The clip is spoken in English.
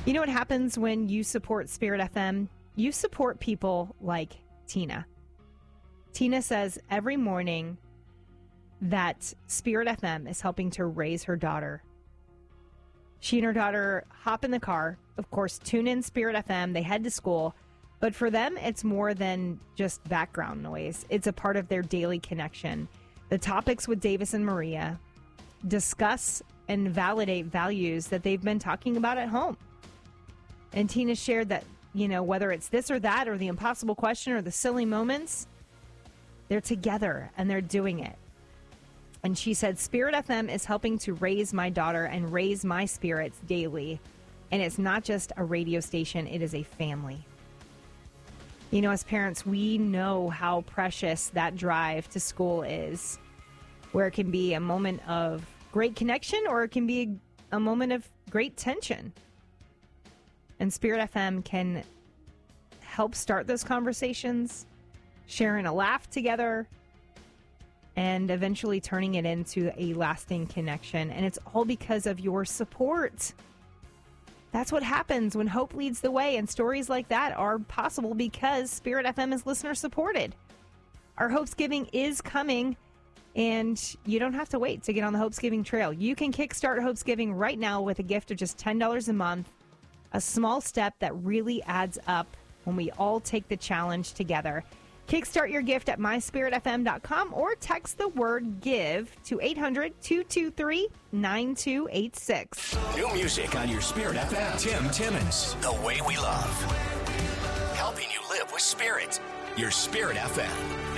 You know what happens when you support Spirit FM? You support people like Tina. Tina says every morning that Spirit FM is helping to raise her daughter. She and her daughter hop in the car, of course, tune in Spirit FM, they head to school, but for them, it's more than just background noise. It's a part of their daily connection. The topics with Davis and Maria discuss and validate values that they've been talking about at home. And Tina shared that, you know, whether it's this or that or the impossible question or the silly moments, they're together and they're doing it. And she said, Spirit FM is helping to raise my daughter and raise my spirits daily. And it's not just a radio station, it is a family. You know, as parents, we know how precious that drive to school is, where it can be a moment of great connection or it can be a moment of great tension. And Spirit FM can help start those conversations, sharing a laugh together, and eventually turning it into a lasting connection. And it's all because of your support. That's what happens when hope leads the way, and stories like that are possible because Spirit FM is listener supported. Our Hopesgiving is coming, and you don't have to wait to get on the Hopesgiving trail. You can kickstart Hopesgiving right now with a gift of just $10 a month, a small step that really adds up when we all take the challenge together. Kickstart your gift at myspiritfm.com or text the word GIVE to 800-223-9286. New music on your Spirit FM. Tim Timmons, The Way We Love. Helping you live with Spirit. Your Spirit FM.